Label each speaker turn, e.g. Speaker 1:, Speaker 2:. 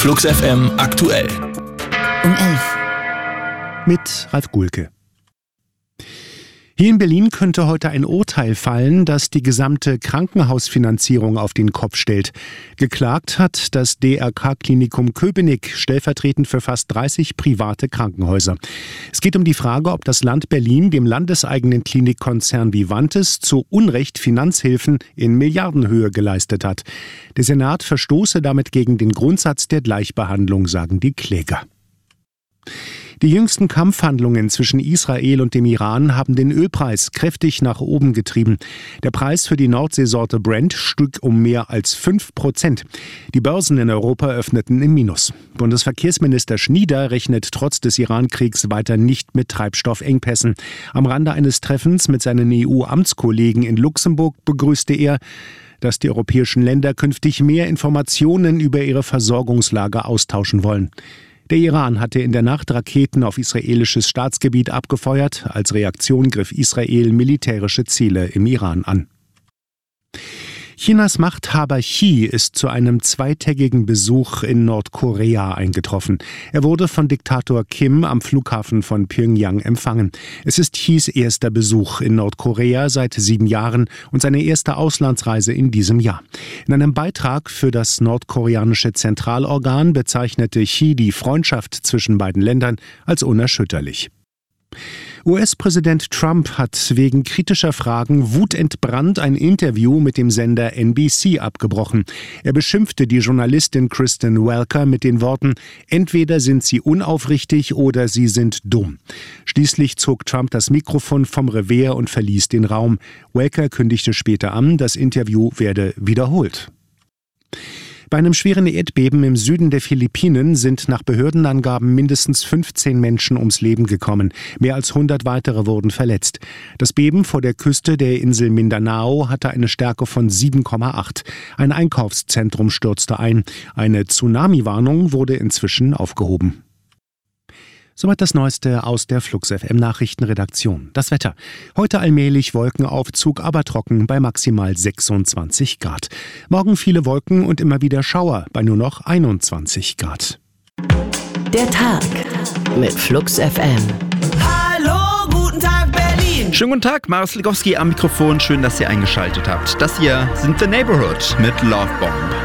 Speaker 1: Flux FM aktuell.
Speaker 2: Um 11.
Speaker 3: Mit Ralf Gulke. Hier in Berlin könnte heute ein Urteil fallen, das die gesamte Krankenhausfinanzierung auf den Kopf stellt. Geklagt hat das DRK-Klinikum Köpenick, stellvertretend für fast 30 private Krankenhäuser. Es geht um die Frage, ob das Land Berlin dem landeseigenen Klinikkonzern Vivantes zu Unrecht Finanzhilfen in Milliardenhöhe geleistet hat. Der Senat verstoße damit gegen den Grundsatz der Gleichbehandlung, sagen die Kläger. Die jüngsten Kampfhandlungen zwischen Israel und dem Iran haben den Ölpreis kräftig nach oben getrieben. Der Preis für die Nordseesorte Brent stieg um mehr als 5%. Die Börsen in Europa öffneten im Minus. Bundesverkehrsminister Schnieder rechnet trotz des Iran-Kriegs weiter nicht mit Treibstoffengpässen. Am Rande eines Treffens mit seinen EU-Amtskollegen in Luxemburg begrüßte er, dass die europäischen Länder künftig mehr Informationen über ihre Versorgungslage austauschen wollen. Der Iran hatte in der Nacht Raketen auf israelisches Staatsgebiet abgefeuert. Als Reaktion griff Israel militärische Ziele im Iran an. Chinas Machthaber Xi ist zu einem zweitägigen Besuch in Nordkorea eingetroffen. Er wurde von Diktator Kim am Flughafen von Pyongyang empfangen. Es ist Xis erster Besuch in Nordkorea seit 7 Jahren und seine erste Auslandsreise in diesem Jahr. In einem Beitrag für das nordkoreanische Zentralorgan bezeichnete Xi die Freundschaft zwischen beiden Ländern als unerschütterlich. US-Präsident Trump hat wegen kritischer Fragen wutentbrannt ein Interview mit dem Sender NBC abgebrochen. Er beschimpfte die Journalistin Kristen Welker mit den Worten: Entweder sind sie unaufrichtig oder sie sind dumm. Schließlich zog Trump das Mikrofon vom Revers und verließ den Raum. Welker kündigte später an, das Interview werde wiederholt. Bei einem schweren Erdbeben im Süden der Philippinen sind nach Behördenangaben mindestens 15 Menschen ums Leben gekommen. Mehr als 100 weitere wurden verletzt. Das Beben vor der Küste der Insel Mindanao hatte eine Stärke von 7,8. Ein Einkaufszentrum stürzte ein. Eine Tsunami-Warnung wurde inzwischen aufgehoben. Soweit das Neueste aus der Flux FM Nachrichtenredaktion. Das Wetter. Heute allmählich Wolkenaufzug, aber trocken bei maximal 26 Grad. Morgen viele Wolken und immer wieder Schauer bei nur noch 21 Grad.
Speaker 2: Der Tag mit Flux FM.
Speaker 4: Hallo, guten Tag Berlin!
Speaker 5: Schönen guten Tag, Marius Legowski am Mikrofon. Schön, dass ihr eingeschaltet habt. Das hier sind The Neighborhood mit Love Bomb.